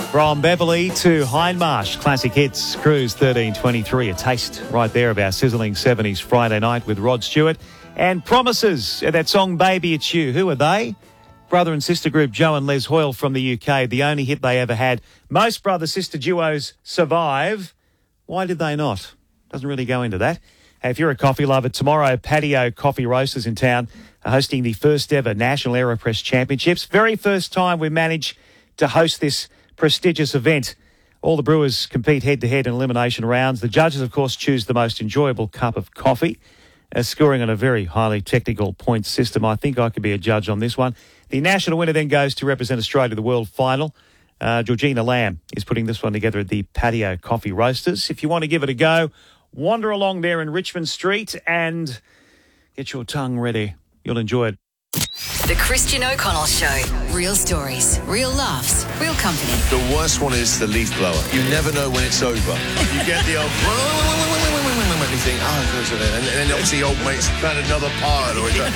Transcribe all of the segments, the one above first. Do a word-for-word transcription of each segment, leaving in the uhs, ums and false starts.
From Beverley to Hindmarsh, classic hits, Cruise thirteen twenty-three, a taste right there of our sizzling seventies Friday night with Rod Stewart. And Promises, that song Baby It's You. Who are they? Brother and sister group Joe and Les Hoyle from the U K, the only hit they ever had. Most brother-sister duos survive. Why did they not? Doesn't really go into that. Hey, if you're a coffee lover, tomorrow Patio Coffee Roasters in town are hosting the first ever National AeroPress Championships. Very first time we managed to host this prestigious event. All the brewers compete head-to-head in elimination rounds. The judges, of course, choose the most enjoyable cup of coffee, uh, scoring on a very highly technical point system. I think I could be a judge on this one. The national winner then goes to represent Australia at the World Final. Uh, Georgina Lamb is putting this one together at the Patio Coffee Roasters. If you want to give it a go, wander along there in Richmond Street and get your tongue ready. You'll enjoy it. The Christian O'Connell Show. Real stories, real laughs, real company. The worst one is the leaf blower. You never know when it's over. You get the old... and you think, oh, goes there. And then obviously old mate's found another pile. Or it's like,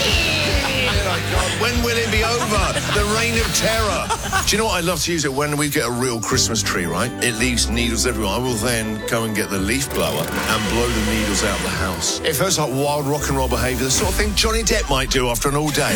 oh, God, when will it be over? The reign of terror. Do you know what? I love to use it when we get a real Christmas tree, right? It leaves needles everywhere. I will then go and get the leaf blower and blow the needles out of the house. It feels like wild rock and roll behaviour, the sort of thing Johnny Depp might do after an all day.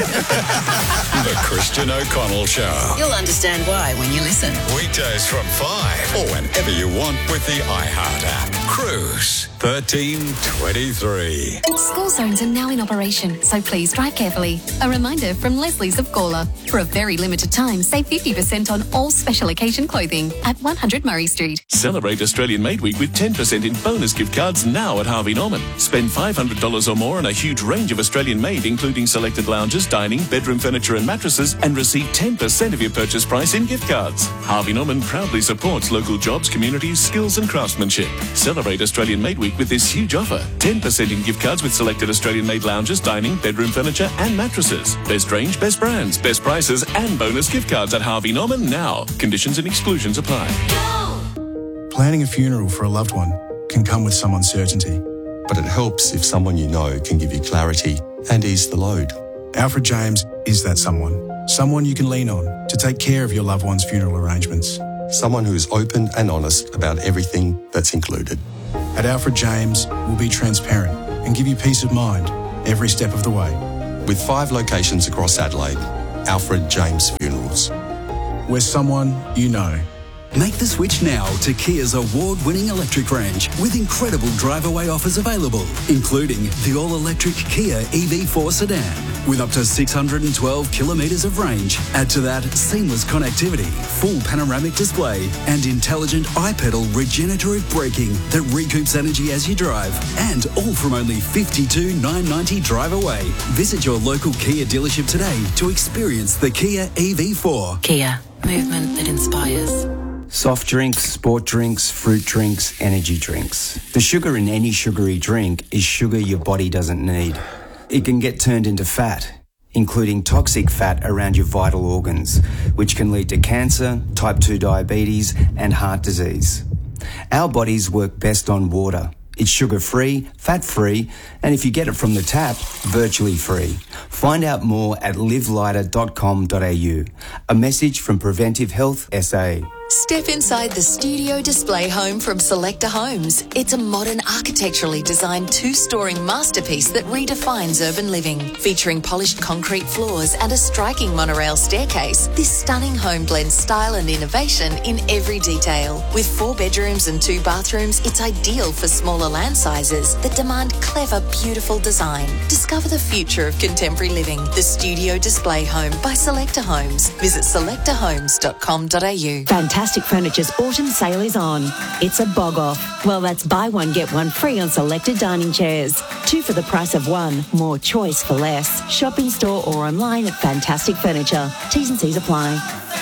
The Christian O'Connell Show. You'll understand why when you listen. Weekdays from five or whenever you want with the iHeart app. Cruise thirteen twenty-three. School zones are now in operation, so please drive carefully. A reminder from Leslie's of Gawler. For a very limited time, save fifty percent on all special occasion clothing at one hundred Murray Street. Celebrate Australian Made Week with ten percent in bonus gift cards now at Harvey Norman. Spend five hundred dollars or more on a huge range of Australian made, including selected lounges, dining, bedroom furniture and mattresses, and receive ten percent of your purchase price in gift cards. Harvey Norman proudly supports local jobs, communities, skills and craftsmanship. Celebrate Australian Made Week with this huge offer. ten percent in gift cards with selected Australian made lounges, dining, bedroom furniture and mattresses. Best range, best brands, best prices and bonus gift cards at Harvey Norman now. Conditions and exclusions apply. Planning a funeral for a loved one can come with some uncertainty. But it helps if someone you know can give you clarity and ease the load. Alfred James is that someone. Someone you can lean on to take care of your loved one's funeral arrangements. Someone who is open and honest about everything that's included. At Alfred James, we'll be transparent and give you peace of mind every step of the way. With five locations across Adelaide, Alfred James Funerals. We're someone you know. Make the switch now to Kia's award-winning electric range with incredible drive-away offers available, including the all-electric Kia E V four sedan with up to six hundred twelve kilometres of range. Add to that seamless connectivity, full panoramic display and intelligent iPedal regenerative braking that recoups energy as you drive, and all from only fifty-two thousand nine hundred ninety drive away. Visit your local Kia dealership today to experience the Kia E V four. Kia, movement that inspires. Soft drinks, sport drinks, fruit drinks, energy drinks. The sugar in any sugary drink is sugar your body doesn't need. It can get turned into fat, including toxic fat around your vital organs, which can lead to cancer, type two diabetes, and heart disease. Our bodies work best on water. It's sugar-free, fat-free, and if you get it from the tap, virtually free. Find out more at live lighter dot com dot a u. A message from Preventive Health S A. Step inside the studio display home from Selector Homes. It's a modern, architecturally designed two-story masterpiece that redefines urban living. Featuring polished concrete floors and a striking monorail staircase, this stunning home blends style and innovation in every detail. With four bedrooms and two bathrooms, it's ideal for smaller land sizes that demand clever, beautiful design. Discover the future of contemporary living. The Studio Display Home by Selector Homes. Visit selector homes dot com dot a u. Fantastic Furniture's autumn sale is on. It's a bog off. Well, that's buy one, get one free on selected dining chairs. Two for the price of one. More choice for less. Shop in store or online at Fantastic Furniture. T's and C's apply.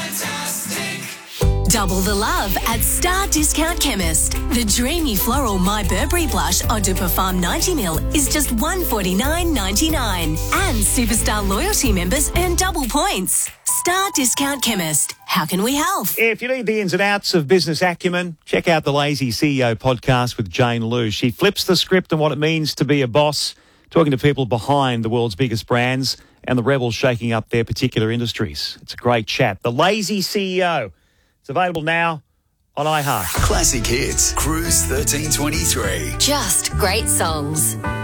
Double the love at Star Discount Chemist. The dreamy floral My Burberry blush Eau de Parfum ninety milliliters is just one hundred forty-nine ninety-nine. And Superstar Loyalty members earn double points. Star Discount Chemist. How can we help? If you need the ins and outs of business acumen, check out the Lazy C E O podcast with Jane Liu. She flips the script on what it means to be a boss, talking to people behind the world's biggest brands and the rebels shaking up their particular industries. It's a great chat. The Lazy C E O. It's available now on iHeart. Classic Hits, Cruise thirteen twenty-three. Just great songs.